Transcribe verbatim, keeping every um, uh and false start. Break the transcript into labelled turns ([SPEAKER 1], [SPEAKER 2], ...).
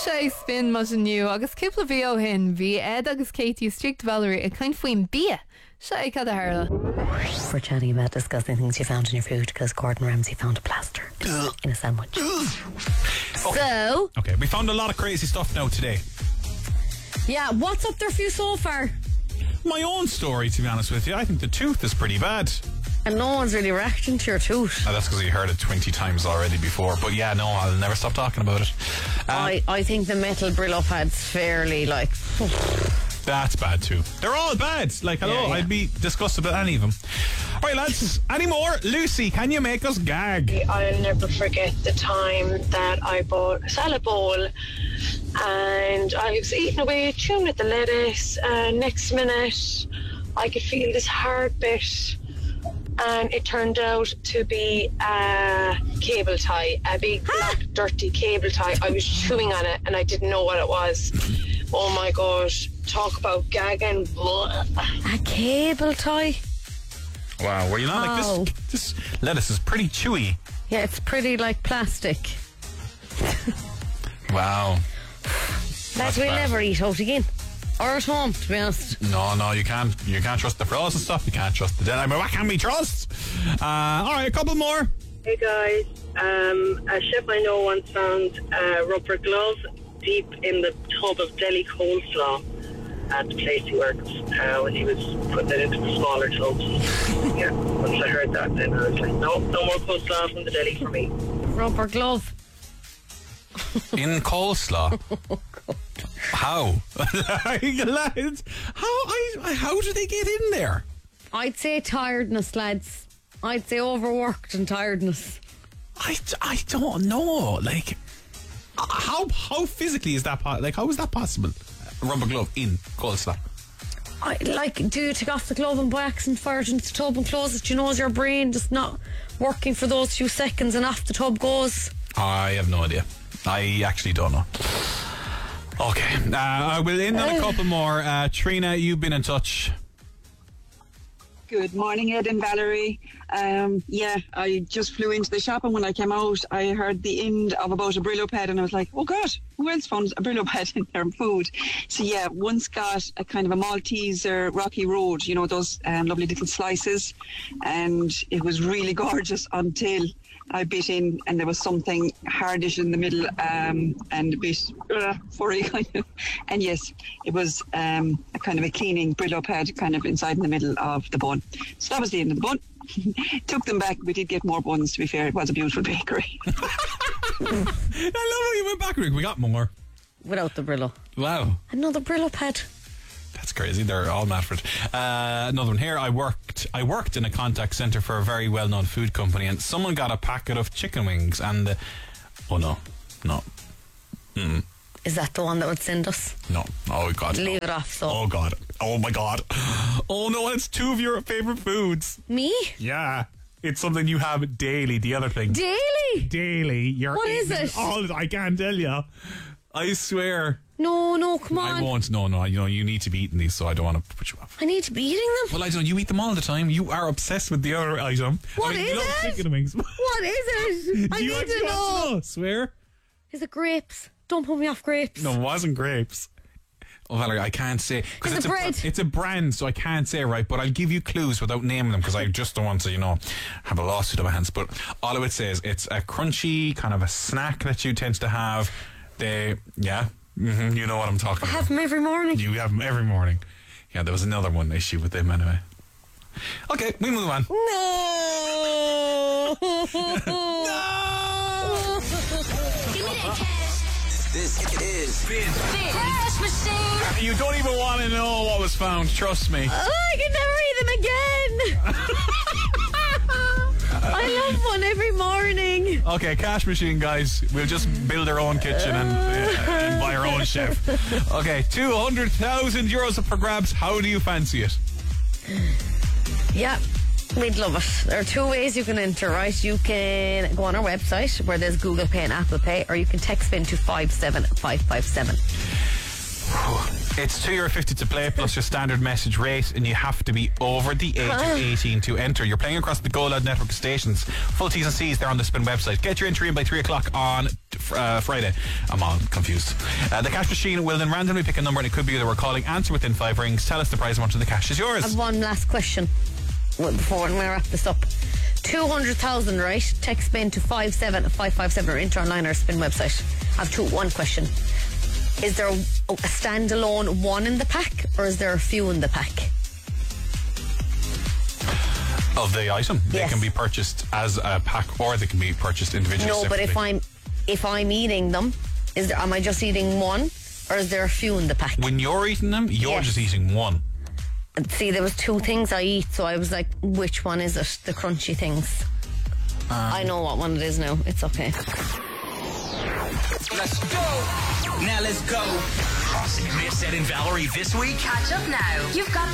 [SPEAKER 1] sé spin mas aniu agus cúpla bhí ó hin bhí Ed agus Katie strict Valerie a kind faoin bia sé cad a harla.
[SPEAKER 2] We're chatting about disgusting things you found in your food because Gordon Ramsay found a plaster in a sandwich.
[SPEAKER 1] Okay. So
[SPEAKER 3] okay, we found a lot of crazy stuff now today.
[SPEAKER 2] Yeah, what's up there for you so far?
[SPEAKER 3] My own story, to be honest with you. I think the tooth is pretty bad.
[SPEAKER 2] And no one's really reacting to your tooth.
[SPEAKER 3] Oh, that's because you heard it twenty times already before. But yeah, no, I'll never stop talking about it. Um,
[SPEAKER 2] I, I think the metal Brillo pad's fairly like...
[SPEAKER 3] That's bad too. They're all bad. Like, hello, yeah, yeah. I'd be disgusted about any of them. All right, lads, any more? Lucy, can you make us gag?
[SPEAKER 4] I'll never forget the time that I bought a salad bowl and I was eating away, chewing at the lettuce, and next minute I could feel this hard bit, and it turned out to be a cable tie, a big black dirty cable tie. I was chewing on it and I didn't know what it was. Oh my gosh, talk about gagging.
[SPEAKER 2] A cable tie?
[SPEAKER 3] Wow, were you not
[SPEAKER 2] oh.
[SPEAKER 3] like this? This lettuce is pretty chewy.
[SPEAKER 2] Yeah, it's pretty like plastic.
[SPEAKER 3] Wow.
[SPEAKER 2] Lads, we'll never eat out again. Or at home, to be honest.
[SPEAKER 3] No, no, you can't. You can't trust the frozen stuff. You can't trust the dead. I mean, what can we trust? Uh, all right, a couple more.
[SPEAKER 4] Hey guys, um, a chef I know once found a rubber glove deep in the tub of deli coleslaw at the place he works uh, when he was putting it into the smaller tubs. Yeah, once I heard that, then I was like, no, no more coleslaw from the deli for me.
[SPEAKER 2] Rubber glove.
[SPEAKER 3] In coleslaw. How? Lads, how I, how do they get in there?
[SPEAKER 2] I'd say tiredness, lads. I'd say overworked and tiredness.
[SPEAKER 3] I, I don't know. Like, how how physically is that? Po- like, how is that possible? A rubber glove in coleslaw.
[SPEAKER 2] I like. Do you take off the glove and by accident fire it into the tub and close it? You know, is your brain just not working for those few seconds and off the tub goes?
[SPEAKER 3] I have no idea. I actually don't know. Okay, uh, I will end on a couple more. Uh, Trina, you've been in touch.
[SPEAKER 5] Good morning, Ed and Valerie. Um, yeah, I just flew into the shop and when I came out, I heard the end of about a Brillo pad and I was like, oh God, who else found a Brillo pad in their food? So yeah, once got a kind of a Maltese or Rocky Road, you know, those um, lovely little slices, and it was really gorgeous until I bit in and there was something hardish in the middle um, and a bit uh, furry kind of. And yes, it was um, a kind of a cleaning Brillo pad kind of inside in the middle of the bun. So that was the end of the bun. Took them back. We did get more buns, to be fair. It was a beautiful bakery.
[SPEAKER 3] I love how you went back. We got more.
[SPEAKER 2] Without the Brillo.
[SPEAKER 3] Wow.
[SPEAKER 2] Another Brillo pad.
[SPEAKER 3] That's crazy. They're all mad for it. Uh, another one here. I worked I worked in a contact centre for a very well-known food company and someone got a packet of chicken wings and the, oh no, no. Mm.
[SPEAKER 2] Is that the one that would send us?
[SPEAKER 3] No. Oh God.
[SPEAKER 2] Leave
[SPEAKER 3] no.
[SPEAKER 2] it off, so.
[SPEAKER 3] Oh God. Oh my God. Oh no, it's two of your favourite foods.
[SPEAKER 2] Me?
[SPEAKER 3] Yeah. It's something you have daily, the other thing.
[SPEAKER 2] Daily?
[SPEAKER 3] Daily. You're
[SPEAKER 2] what is it?
[SPEAKER 3] All, I can't tell you. I swear.
[SPEAKER 2] No, no, come on.
[SPEAKER 3] I won't. No, no. You know, you need to be eating these, so I don't want to put you off.
[SPEAKER 2] I need to be eating them?
[SPEAKER 3] Well, I don't know. You eat them all the time. You are obsessed with the other item.
[SPEAKER 2] What
[SPEAKER 3] I mean,
[SPEAKER 2] is
[SPEAKER 3] you love
[SPEAKER 2] it?
[SPEAKER 3] chicken wings.
[SPEAKER 2] What is it? I
[SPEAKER 3] Do you
[SPEAKER 2] need to
[SPEAKER 3] know.
[SPEAKER 2] know.
[SPEAKER 3] Swear?
[SPEAKER 2] Is it grapes? Don't put me off grapes.
[SPEAKER 3] No, it wasn't grapes. Oh, Valerie, I can't say.
[SPEAKER 2] Is it
[SPEAKER 3] it's
[SPEAKER 2] bread?
[SPEAKER 3] A, it's a brand, so I can't say, right? But I'll give you clues without naming them because I just don't want to, you know, have a lawsuit on my hands. But all I would say is it's a crunchy kind of a snack that you tend to have. They, yeah, mm-hmm, you know what I'm talking
[SPEAKER 2] I
[SPEAKER 3] about.
[SPEAKER 2] I have them every morning.
[SPEAKER 3] You have them every morning. Yeah, there was another one issue with them anyway. Okay, we move on.
[SPEAKER 2] No!
[SPEAKER 3] No!
[SPEAKER 6] Give me that cash.
[SPEAKER 7] This is Spin
[SPEAKER 6] Cash Machine.
[SPEAKER 3] You don't even want to know what was found, trust me.
[SPEAKER 2] Oh, I can never eat them again. I love one every morning.
[SPEAKER 3] Okay, cash machine, guys. We'll just build our own kitchen and, uh, and buy our own chef. Okay, two hundred thousand euros up for grabs. How do you fancy it?
[SPEAKER 2] Yeah, we'd love it. There are two ways you can enter, right? You can go on our website where there's Google Pay and Apple Pay, or you can text spin to five seven five five seven.
[SPEAKER 3] It's two euro fifty to play plus your standard message rate, and you have to be over the age of eighteen to enter. You're playing across the Go Loud network of stations. Full T's and C's there on the Spin website. Get your entry in by three o'clock on uh, Friday. I'm all confused. Uh, the cash machine will then randomly pick a number, and it could be that we're calling. Answer within five rings. Tell us the prize, and much of the cash is yours.
[SPEAKER 2] I have one last question before we wrap this up. two hundred thousand, right? Text spin to five seven five five seven or enter online or spin website. I have two, one question. Is there a, a standalone one in the pack, or is there a few in the pack?
[SPEAKER 3] Of the item.
[SPEAKER 2] Yes.
[SPEAKER 3] They can be purchased as a pack, or they can be purchased individually.
[SPEAKER 2] No, but if
[SPEAKER 3] separately.
[SPEAKER 2] I'm if I'm eating them, is there, am I just eating one, or is there a few in the pack?
[SPEAKER 3] When you're eating them, you're
[SPEAKER 2] Yes.
[SPEAKER 3] just eating one.
[SPEAKER 2] See, there was two things I eat, so I was like, which one is it? The crunchy things.
[SPEAKER 3] Um,
[SPEAKER 2] I know what one it is now. It's okay.
[SPEAKER 7] Let's go. Now let's go. Crossing Miss Ed and Valerie this week.
[SPEAKER 6] Catch up now. You've got